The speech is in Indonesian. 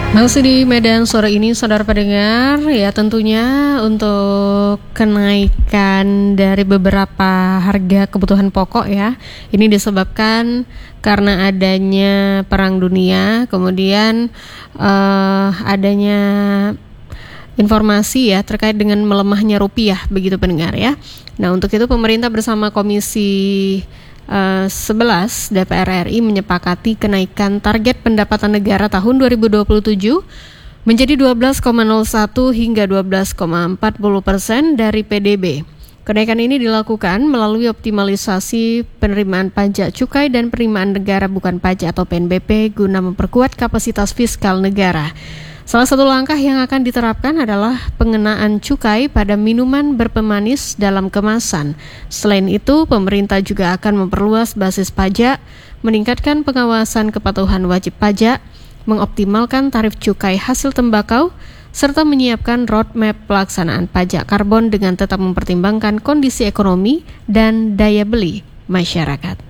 Masih di Medan sore ini, saudara pendengar, ya tentunya untuk kenaikan dari beberapa harga kebutuhan pokok ya. Ini disebabkan karena adanya perang dunia, kemudian adanya informasi ya terkait dengan melemahnya rupiah, begitu pendengar ya. Nah, untuk itu pemerintah bersama Komisi 11 DPR RI menyepakati kenaikan target pendapatan negara tahun 2027 menjadi 12,01 hingga 12,40% dari PDB. Kenaikan ini dilakukan melalui optimalisasi penerimaan pajak cukai dan penerimaan negara bukan pajak atau PNBP guna memperkuat kapasitas fiskal negara. Salah satu langkah yang akan diterapkan adalah pengenaan cukai pada minuman berpemanis dalam kemasan. Selain itu, pemerintah juga akan memperluas basis pajak, meningkatkan pengawasan kepatuhan wajib pajak, mengoptimalkan tarif cukai hasil tembakau, serta menyiapkan roadmap pelaksanaan pajak karbon dengan tetap mempertimbangkan kondisi ekonomi dan daya beli masyarakat.